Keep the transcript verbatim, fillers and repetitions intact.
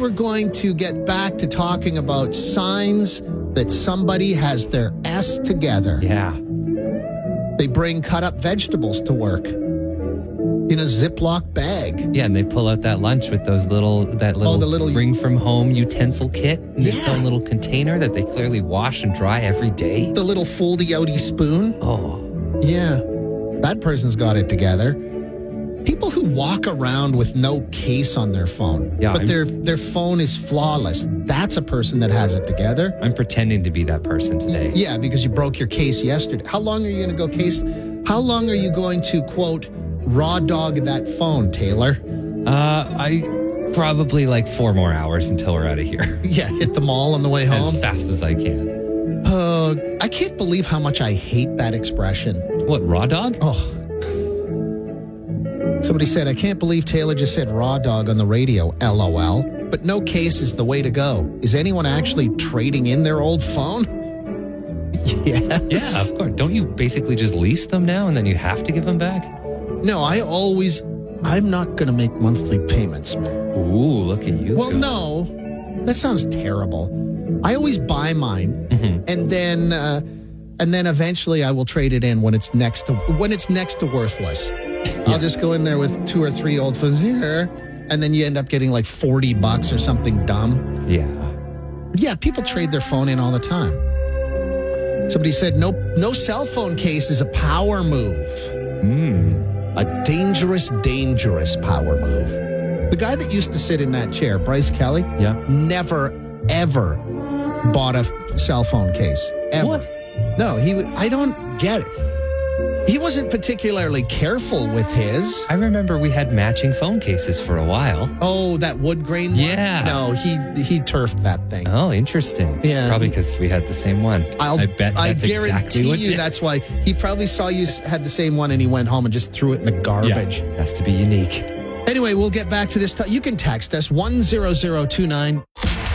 we're going to get back to talking about signs that somebody has their S together. Yeah. They bring cut up vegetables to work in a Ziploc bag. Yeah, and they pull out that lunch with those little, that little, Oh, the little- bring from home utensil kit in its Yeah. own little container that they clearly wash and dry every day. The little foldy-outy spoon. Oh, Yeah, that person's got it together. People who walk around with no case on their phone, Yeah, but I'm- their their phone is flawless. That's a person that has it together. I'm pretending to be that person today. Yeah, because you broke your case yesterday. How long are you going to go case? How long are you going to, quote, raw dog that phone, Taylor? Uh, I probably like four more hours until we're out of here. Yeah, hit the mall on the way As home. fast as I can. Uh, I can't believe how much I hate that expression. What, raw dog? Oh. Somebody said, I can't believe Taylor just said raw dog on the radio, LOL. But no case is the way to go. Is anyone actually trading in their old phone? Yes. Yeah, of course. Don't you basically just lease them now and then you have to give them back? No, I always, I'm not going to make monthly payments. Ooh, look at you. Well, go. no, that sounds terrible. I always buy mine, Mhm. and then, uh, and then eventually I will trade it in when it's next to when it's next to worthless. I'll just go in there with two or three old phones here, and then you end up getting like forty bucks or something dumb. Yeah. Yeah, people trade their phone in all the time. Somebody said no, no cell phone case is a power move. Mm. A dangerous, dangerous power move. The guy that used to sit in that chair, Bryce Kelly, Yeah. never, ever bought a cell phone case. Ever. What? No, he. I don't get it. He wasn't particularly careful with his. I remember we had matching phone cases for a while. Oh, that wood grain one? Yeah. No, he he turfed that thing. Oh, interesting. Yeah. Probably because we had the same one. I'll, I bet that's I guarantee exactly what you did. that's why he probably saw you s- had the same one and he went home and just threw it in the garbage. Yeah, has to be unique. Anyway, we'll get back to this. T- you can text us one zero zero two nine.